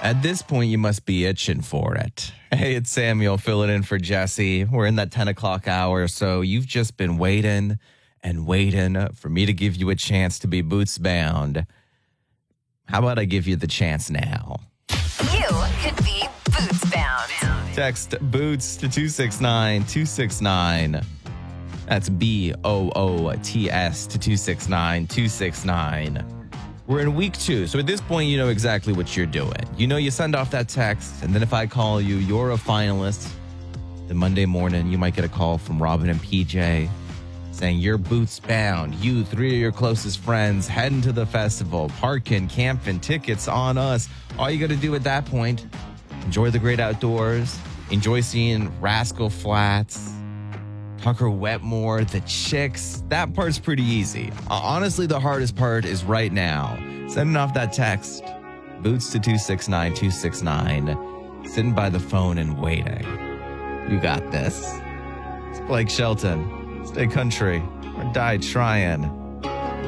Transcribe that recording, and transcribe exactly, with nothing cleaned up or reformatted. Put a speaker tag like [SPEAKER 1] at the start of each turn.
[SPEAKER 1] At this point, you must be itching for it. Hey, it's Samuel filling in for Jesse. We're in that ten o'clock hour, so you've just been waiting and waiting for me to give you a chance to be boots bound. How about I give you the chance now?
[SPEAKER 2] You could be boots bound.
[SPEAKER 1] Text boots to two six nine two six nine. That's B O O T S to two six nine two six nine. We're in week two, so at this point, you know exactly what you're doing. You know you send off that text, and then if I call you, you're a finalist. Then Monday morning, you might get a call from Robin and P J saying you're boots bound. You, three of your closest friends, heading to the festival, parking, camping, tickets on us. All you got to do at that point, enjoy the great outdoors, enjoy seeing Rascal Flatts, Tucker Wetmore, the Chicks. That part's pretty easy. Uh, honestly, the hardest part is right now. Sending off that text, boots to two six nine two six nine, sitting by the phone and waiting. You got this. It's Blake Shelton. Stay country or die trying.